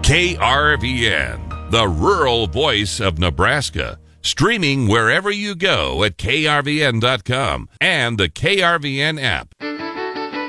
KRVN, the rural voice of Nebraska. Streaming wherever you go at krvn.com and the KRVN app.